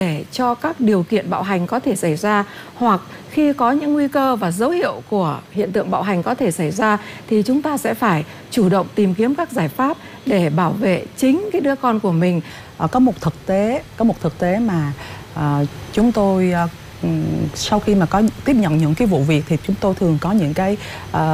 để cho các điều kiện bạo hành có thể xảy ra, hoặc khi có những nguy cơ và dấu hiệu của hiện tượng bạo hành có thể xảy ra thì chúng ta sẽ phải chủ động tìm kiếm các giải pháp để bảo vệ chính cái đứa con của mình. Có một thực tế mà chúng tôi sau khi mà có tiếp nhận những cái vụ việc thì chúng tôi thường có những cái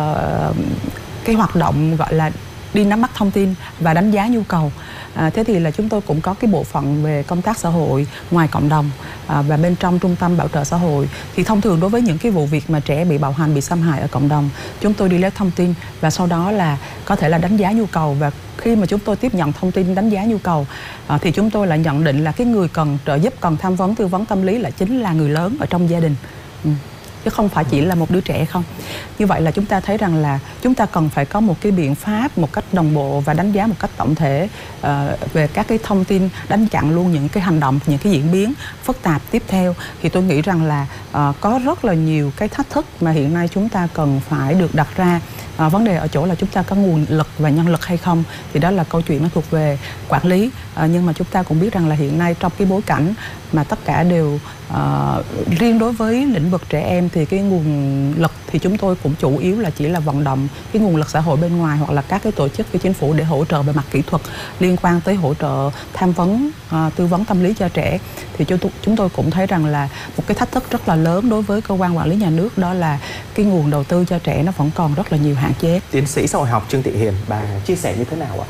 hoạt động gọi là đi nắm bắt thông tin và đánh giá nhu cầu. Thế thì là chúng tôi cũng có cái bộ phận về công tác xã hội ngoài cộng đồng và bên trong trung tâm bảo trợ xã hội. Thì thông thường đối với những cái vụ việc mà trẻ bị bạo hành, bị xâm hại ở cộng đồng, chúng tôi đi lấy thông tin và sau đó là có thể là đánh giá nhu cầu. Và khi mà chúng tôi tiếp nhận thông tin đánh giá nhu cầu thì chúng tôi lại nhận định là cái người cần trợ giúp, cần tham vấn, tư vấn tâm lý là chính là người lớn ở trong gia đình, chứ không phải chỉ là một đứa trẻ không. Như vậy là chúng ta thấy rằng là chúng ta cần phải có một cái biện pháp một cách đồng bộ và đánh giá một cách tổng thể về các cái thông tin, đánh chặn luôn những cái hành động, những cái diễn biến phức tạp tiếp theo. Thì tôi nghĩ rằng là có rất là nhiều cái thách thức mà hiện nay chúng ta cần phải được đặt ra. Vấn đề ở chỗ là chúng ta có nguồn lực và nhân lực hay không, thì đó là câu chuyện nó thuộc về quản lý. Nhưng mà chúng ta cũng biết rằng là hiện nay trong cái bối cảnh mà tất cả đều riêng đối với lĩnh vực trẻ em thì cái nguồn lực thì chúng tôi cũng chủ yếu là chỉ là vận động cái nguồn lực xã hội bên ngoài hoặc là các cái tổ chức của chính phủ để hỗ trợ về mặt kỹ thuật liên quan tới hỗ trợ tham vấn, tư vấn tâm lý cho trẻ. Thì chúng tôi cũng thấy rằng là một cái thách thức rất là lớn đối với cơ quan quản lý nhà nước, đó là cái nguồn đầu tư cho trẻ nó vẫn còn rất là nhiều hạn chế. Tiến sĩ xã hội học Trương Thị Hiền, bà chia sẻ như thế nào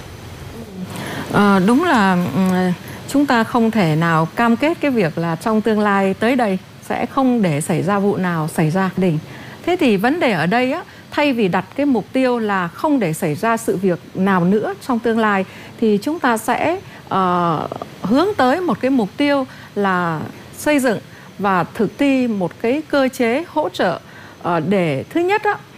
ạ? Đúng là chúng ta không thể nào cam kết cái việc là trong tương lai tới đây sẽ không để xảy ra vụ nào xảy ra đỉnh. Thế thì vấn đề ở đây á, thay vì đặt cái mục tiêu là không để xảy ra sự việc nào nữa trong tương lai, thì chúng ta sẽ hướng tới một cái mục tiêu là xây dựng và thực thi một cái cơ chế hỗ trợ để thứ nhất á,